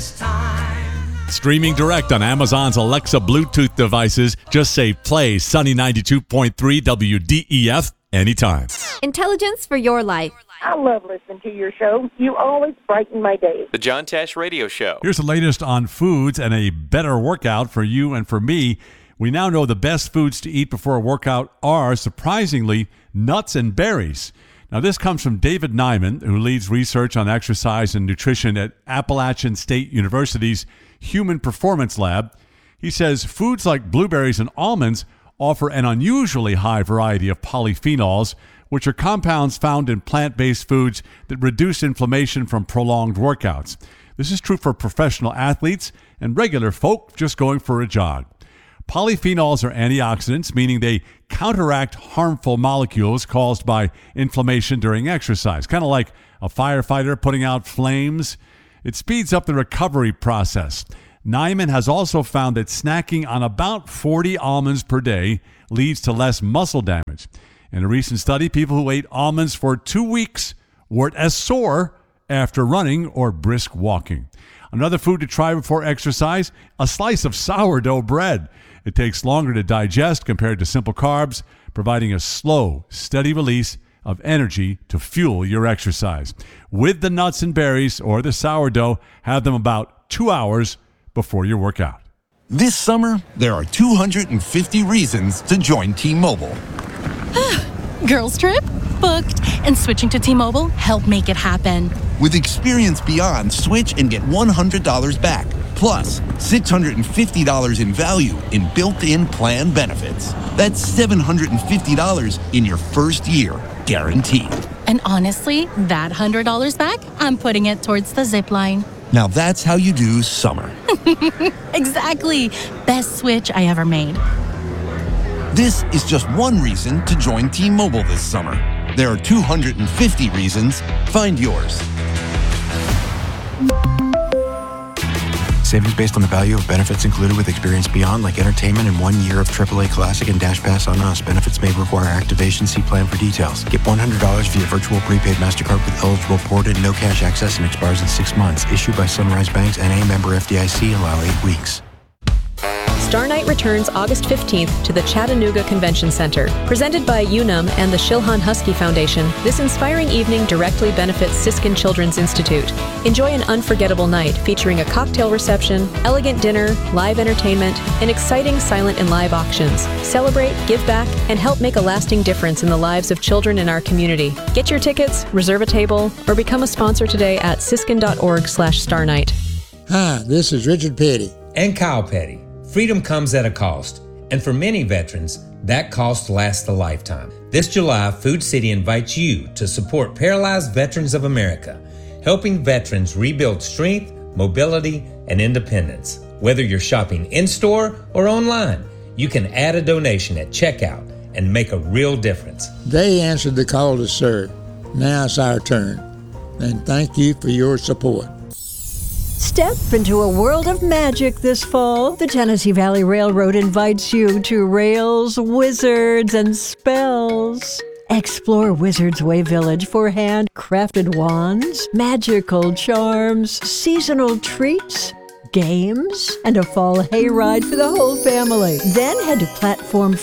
this time. Streaming direct on Amazon's Alexa Bluetooth devices. Just say play Sunny 92.3 WDEF anytime. Intelligence for your life. I love listening to your show. You always brighten my day. The John Tesh Radio Show. Here's the latest on foods and a better workout for you and for me. We now know the best foods to eat before a workout are, surprisingly, nuts and berries. Now, this comes from David Nyman, who leads research on exercise and nutrition at Appalachian State University's Human Performance Lab. He says foods like blueberries and almonds offer an unusually high variety of polyphenols, which are compounds found in plant-based foods that reduce inflammation from prolonged workouts. This is true for professional athletes and regular folk just going for a jog. Polyphenols are antioxidants, meaning they counteract harmful molecules caused by inflammation during exercise, kind of like a firefighter putting out flames. It speeds up the recovery process. Nyman has also found that snacking on about 40 almonds per day leads to less muscle damage. In a recent study, people who ate almonds for 2 weeks weren't as sore after running or brisk walking. Another food to try before exercise, a slice of sourdough bread. It takes longer to digest compared to simple carbs, providing a slow, steady release of energy to fuel your exercise. With the nuts and berries or the sourdough, have them about 2 hours before your workout. This summer, there are 250 reasons to join T-Mobile. Girls trip? Booked. And switching to T-Mobile helped make it happen. With Experience Beyond, switch and get $100 back. Plus, $650 in value in built-in plan benefits. That's $750 in your first year, guaranteed. And honestly, that $100 back, I'm putting it towards the zip line. Now that's how you do summer. Exactly. Best switch I ever made. This is just one reason to join T-Mobile this summer. There are 250 reasons. Find yours. Savings based on the value of benefits included with Experience Beyond, like entertainment and 1 year of AAA Classic and Dash Pass on us. Benefits may require activation. See plan for details. Get $100 via virtual prepaid MasterCard with eligible port and no cash access and expires in 6 months. Issued by Sunrise Banks, N.A. member FDIC. Allow 8 weeks. Star Night returns August 15th to the Chattanooga Convention Center. Presented by UNUM and the Shilhan Husky Foundation, this inspiring evening directly benefits Siskin Children's Institute. Enjoy an unforgettable night featuring a cocktail reception, elegant dinner, live entertainment, and exciting silent and live auctions. Celebrate, give back, and help make a lasting difference in the lives of children in our community. Get your tickets, reserve a table, or become a sponsor today at siskin.org/starnight. Hi, this is Richard Petty. And Kyle Petty. Freedom comes at a cost, and for many veterans, that cost lasts a lifetime. This July, Food City invites you to support Paralyzed Veterans of America, helping veterans rebuild strength, mobility, and independence. Whether you're shopping in-store or online, you can add a donation at checkout and make a real difference. They answered the call to serve. Now it's our turn. And thank you for your support. Step into a world of magic this fall. The Tennessee Valley Railroad invites you to Rails, Wizards, and Spells. Explore Wizards Way Village for handcrafted wands, magical charms, seasonal treats, games, and a fall hayride for the whole family. Then head to platform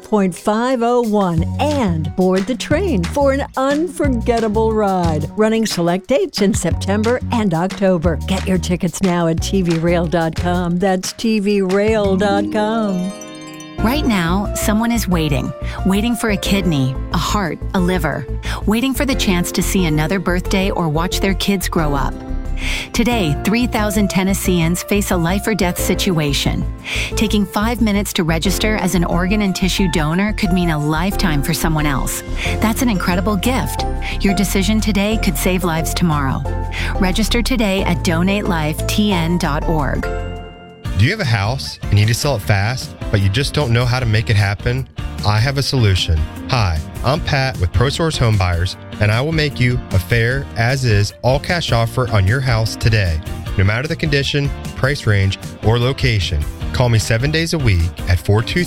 4.501 and board the train for an unforgettable ride. Running select dates in September and October. Get your tickets now at tvrail.com. That's tvrail.com. Right now, someone is waiting for a kidney, a heart, a liver, waiting for the chance to see another birthday or watch their kids grow up. Today, 3,000 Tennesseans face a life or death situation. Taking 5 minutes to register as an organ and tissue donor could mean a lifetime for someone else. That's an incredible gift. Your decision today could save lives tomorrow. Register today at donatelifetn.org. Do you have a house and you need to sell it fast, but you just don't know how to make it happen? I have a solution. Hi, I'm Pat with ProSource Home Buyers, and I will make you a fair, as-is, all-cash offer on your house today. No matter the condition, price range, or location, call me 7 days a week at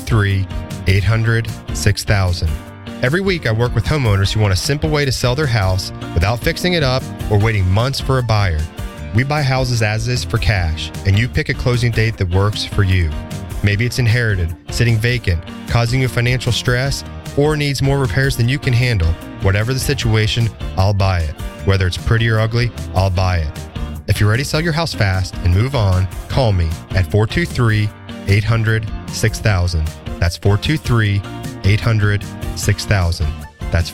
423-800-6000. Every week I work with homeowners who want a simple way to sell their house without fixing it up or waiting months for a buyer. we buy houses as is for cash, and you pick a closing date that works for you. Maybe it's inherited, sitting vacant, causing you financial stress, or needs more repairs than you can handle. Whatever the situation, I'll buy it. Whether it's pretty or ugly, I'll buy it. If you're ready to sell your house fast and move on, call me at 423-800-6000. That's 423-800-6000. That's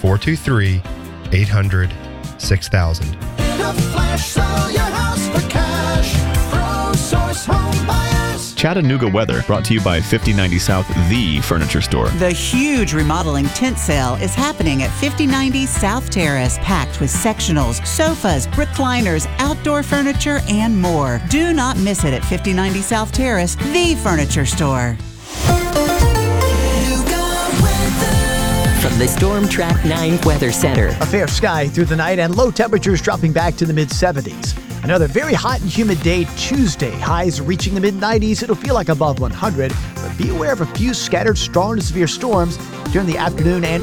423-800-6000. In a flash, sell your house for cash. ProSource Home Buyers. Chattanooga weather brought to you by 5090 South, the furniture store. The huge remodeling tent sale is happening at 5090 South Terrace, packed with sectionals, sofas, recliners, outdoor furniture, and more. Do not miss it at 5090 South Terrace, the furniture store. From the Storm Track 9 Weather Center. A fair sky through the night and low temperatures dropping back to the mid-70s. Another very hot and humid day Tuesday. Highs reaching the mid-90s. It'll feel like above 100, but be aware of a few scattered strong to severe storms during the afternoon and